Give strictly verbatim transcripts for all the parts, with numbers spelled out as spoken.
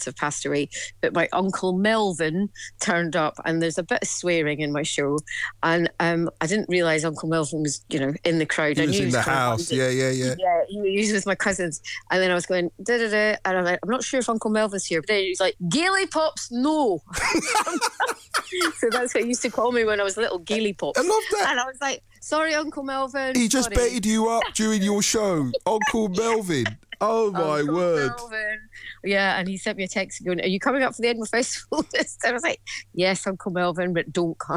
parents have passed away, but my Uncle Melvin turned up, and there's a bit of swearing in my show, and um, I didn't realise Uncle Melvin was, you know, in the crowd. He I was knew in he was the house, yeah, yeah, yeah. Yeah, he was with my cousins, and then I was going, da da da, and I'm like, I'm not sure if Uncle Melvin's here, but then he was like, Gaily Pops, no. So that's what he used to call me when I was little, Gaily Pops. I love that. And I was like, sorry, Uncle Melvin. He just sorry. baited you up during your show, Uncle Melvin. Oh my Uncle word. Melvin. Yeah, and he sent me a text going, are you coming up for the Edinburgh Festival? And I was like, yes, Uncle Melvin, but don't come.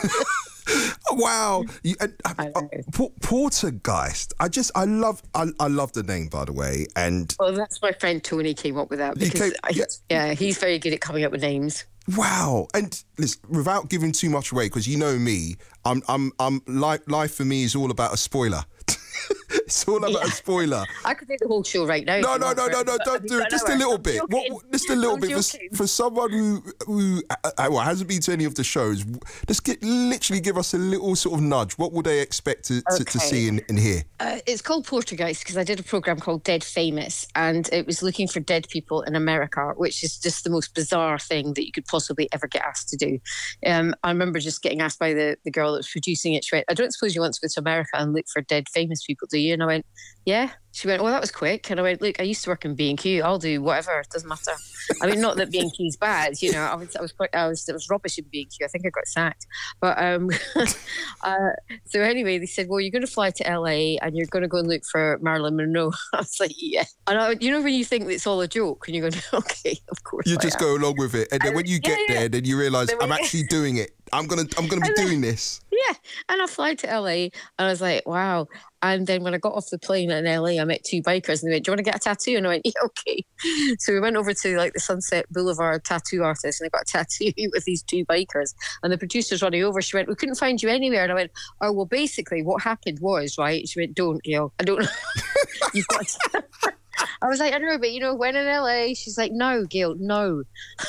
Wow. You, uh, uh, uh, Portergeist. I just, I love, I, I love the name, by the way. And well, that's my friend Tony came up with that because, came, yeah. I, yeah, he's very good at coming up with names. Wow. And listen, without giving too much away, because you know me, I'm, I'm, I'm, life, life for me is all about a spoiler. It's all about yeah. a spoiler. I could do the whole show right now. No, no, no, no, no, don't do it. Just a little bit. What, just a little I'm bit. For, for someone who who uh, well, hasn't been to any of the shows, just get, literally give us a little sort of nudge. What would they expect to, okay. to, to see and, and hear? Uh, it's called Portergeist because I did a programme called Dead Famous, and it was looking for dead people in America, which is just the most bizarre thing that you could possibly ever get asked to do. Um, I remember just getting asked by the, the girl that was producing it. She went, I don't suppose you want to go to America and look for dead famous people, do you? And I went, yeah. She went, well, that was quick. And I went, look, I used to work in B and Q. I'll do whatever. It doesn't matter. I mean, not that B and Q's bad, you know. I was, I was quite, I was, it was rubbish in B and Q. I think I got sacked. But um, uh, so anyway, they said, well, you're going to fly to L A and you're going to go and look for Marilyn Monroe. I was like, yeah. And I, you know, when you think it's all a joke, and you're going, okay, of course. You I just am. go along with it, and then and, when you yeah, get yeah. there, then you realise then I'm we, actually doing it. I'm gonna, I'm gonna be then, doing this. Yeah, and I fly to L A, and I was like, wow. And then when I got off the plane in L A, I met two bikers, and they went, do you want to get a tattoo? And I went, yeah, okay. So we went over to like the Sunset Boulevard tattoo artist, and I got a tattoo with these two bikers. And the producer's running over. She went, we couldn't find you anywhere. And I went, oh, well, basically what happened was, right? She went, don't, Gail, I don't know. You've got to... I was like, I know, but you know, when in L A, she's like, no, Gail, no.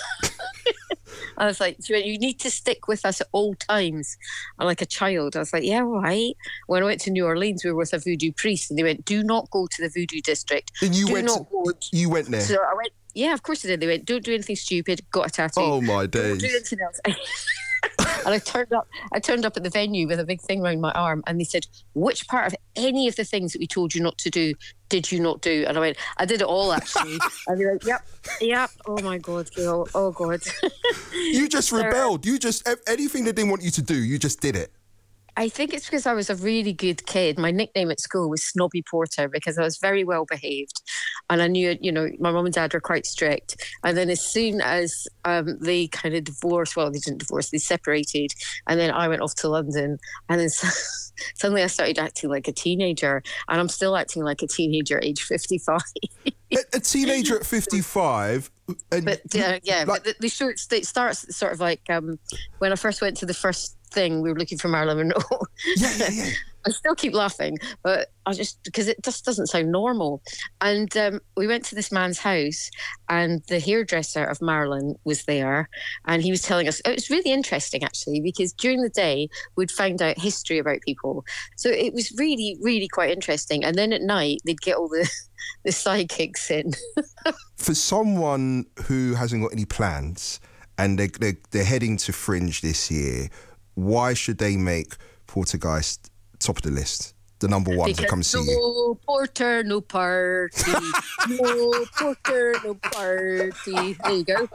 I was like, she went, you need to stick with us at all times. I'm like a child. I was like, yeah, all right. When I went to New Orleans, we were with a voodoo priest, and they went, do not go to the voodoo district. And you do went. Not go. You went there. So I went, yeah, of course I did. They went, don't do anything stupid. Got a tattoo. Oh my days. Don't do anything else. And I turned up I turned up at the venue with a big thing around my arm, and they said, which part of any of the things that we told you not to do did you not do? And I went, I did it all, actually. And they're like, yep, yep. Oh my God, Gail. Oh God. You just rebelled. You just, anything they didn't want you to do, you just did it. I think it's because I was a really good kid. My nickname at school was Snobby Porter because I was very well behaved. And I knew, you know, my mum and dad were quite strict. And then as soon as um, they kind of divorced, well, they didn't divorce, they separated. And then I went off to London. And then suddenly I started acting like a teenager. And I'm still acting like a teenager at age fifty-five. a, a teenager at fifty-five? And but uh, yeah, like, but the, the show it starts sort of like um, when I first went to the first thing, we were looking for Marilyn Monroe. Yeah, yeah, yeah. I still keep laughing, but I just, because it just doesn't sound normal. And um, we went to this man's house, and the hairdresser of Marilyn was there, and he was telling us, it was really interesting actually, because during the day we'd find out history about people. So it was really, really quite interesting. And then at night they'd get all the, the sidekicks in. For someone who hasn't got any plans and they, they, they're heading to Fringe this year, why should they make Portergeist top of the list? The number one because to come see no you. No porter, no party. No porter, no party. There you go.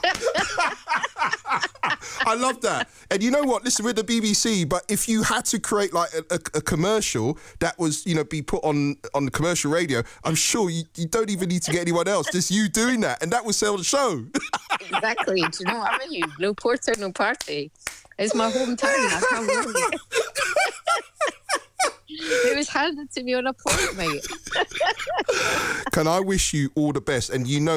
I love that. And you know what? Listen, we're the B B C, but if you had to create like a, a, a commercial that was, you know, be put on, on the commercial radio, I'm sure you, you don't even need to get anyone else. Just you doing that, and that would sell the show. Exactly. Do you know what I mean? No porter, no party. It's my hometown. I can't believe it. It was handed to me on a plate, mate. Can I wish you all the best? And you know